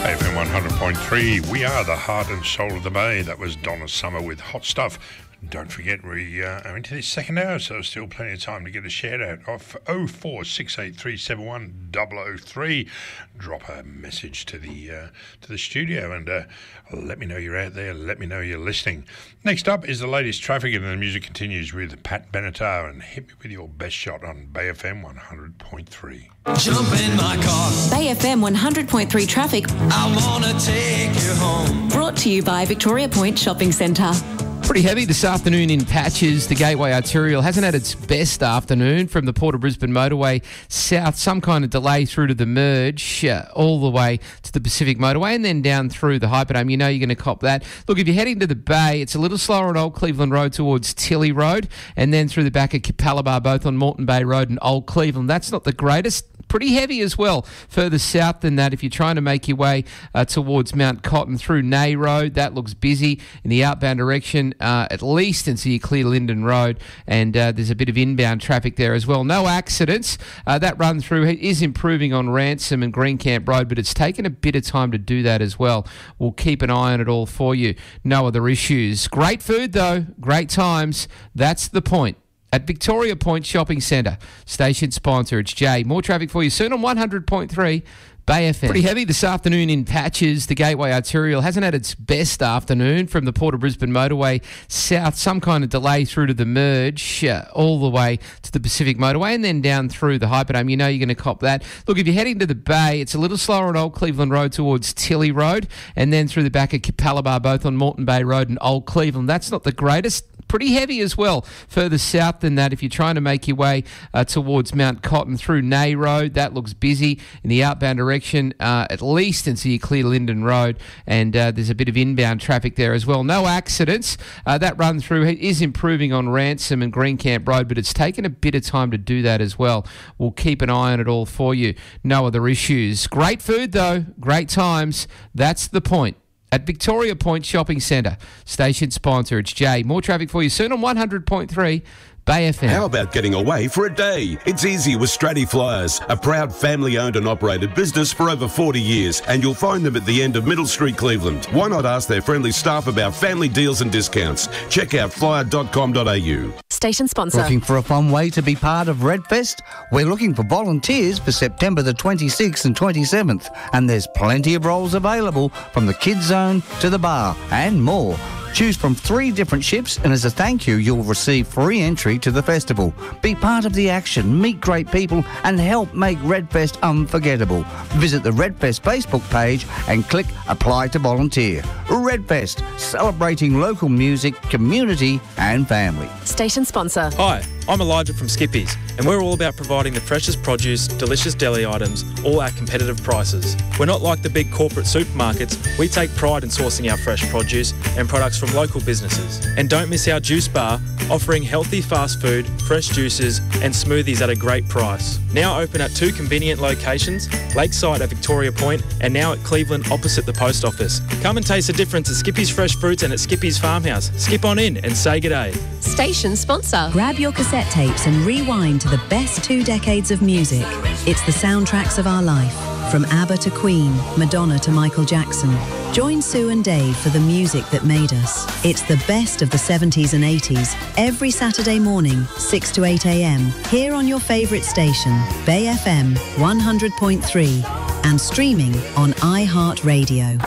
FM 100.3, we are the heart and soul of the Bay. That was Donna Summer with Hot Stuff. Don't forget, we are into this second hour, so still plenty of time to get a shout out off 0468371003. Drop a message to the studio and let me know you're out there. Let me know you're listening. Next up is the latest traffic, and the music continues with Pat Benatar and Hit Me With Your Best Shot on Bay FM 100.3. Jump in my car. Bay FM 100.3 traffic. I wanna take you home. Brought to you by Victoria Point Shopping Centre. Pretty heavy this afternoon in patches. The Gateway Arterial hasn't had its best afternoon from the Port of Brisbane motorway south. Some kind of delay through to the merge, all the way to the Pacific motorway and then down through the Hyperdome. You know you're going to cop that. Look, if you're heading to the Bay, it's a little slower on Old Cleveland Road towards Tilly Road and then through the back of Capalaba, both on Moreton Bay Road and Old Cleveland. That's not the greatest. Pretty heavy as well further south than that. If you're trying to make your way towards Mount Cotton through Nay Road, that looks busy in the outbound direction at least until you clear Linden Road, and there's a bit of inbound traffic there as well. No accidents. That run through is improving on Ransom and Greencamp Road, but it's taken a bit of time to do that as well. We'll keep an eye on it all for you. No other issues. Great food though, great times. That's the point. At Victoria Point Shopping Centre, station sponsor, it's Jay. More traffic for you soon on 100.3 Bay FM. Pretty heavy this afternoon in patches. The Gateway Arterial hasn't had its best afternoon from the Port of Brisbane motorway south. Some kind of delay through to the merge, all the way to the Pacific motorway and then down through the Hyperdome. You know you're going to cop that. Look, if you're heading to the Bay, it's a little slower on Old Cleveland Road towards Tilly Road and then through the back of Capalaba, both on Moreton Bay Road and Old Cleveland. That's not the greatest. Pretty heavy as well further south than that. If you're trying to make your way towards Mount Cotton through Nay Road, that looks busy in the outbound direction at least until you clear Linden Road, and there's a bit of inbound traffic there as well. No accidents. That run through is improving on Ransom and Greencamp Road, but it's taken a bit of time to do that as well. We'll keep an eye on it all for you. No other issues. Great food though, great times. That's the point. At Victoria Point Shopping Centre, station sponsor, it's Jay. More traffic for you soon on 100.3 Bay FM. How about getting away for a day? It's easy with Stratty Flyers, a proud family-owned and operated business for over 40 years, and you'll find them at the end of Middle Street, Cleveland. Why not ask their friendly staff about family deals and discounts? Check out flyer.com.au. Station sponsor. Looking for a fun way to be part of Redfest? We're looking for volunteers for September the 26th and 27th, and there's plenty of roles available from the kids zone to the bar and more. Choose from 3 different shifts, and as a thank you, you'll receive free entry to the festival. Be part of the action, meet great people, and help make Redfest unforgettable. Visit the Redfest Facebook page and click Apply to Volunteer. Redfest, celebrating local music, community, and family. Station sponsor. Hi, I'm Elijah from Skippies, and we're all about providing the freshest produce, delicious deli items, all at competitive prices. We're not like the big corporate supermarkets. We take pride in sourcing our fresh produce and products from local businesses. And don't miss our juice bar, offering healthy fast food, fresh juices and smoothies at a great price. Now open at 2 convenient locations, Lakeside at Victoria Point and now at Cleveland opposite the post office. Come and taste the difference at Skippy's Fresh Fruits and at Skippy's Farmhouse. Skip on in and say g'day. Station sponsor. Grab your cassette tapes and rewind to the best 2 decades of music. It's the soundtracks of our life. From ABBA to Queen, Madonna to Michael Jackson. Join Sue and Dave for the music that made us. It's the best of the 70s and 80s, every Saturday morning, 6 to 8 a.m, here on your favourite station, Bay FM 100.3, and streaming on iHeartRadio.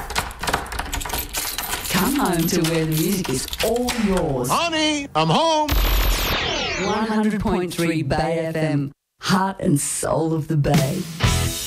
Come home to where the music is all yours. Honey, I'm home. 100.3 Bay FM, heart and soul of the Bay.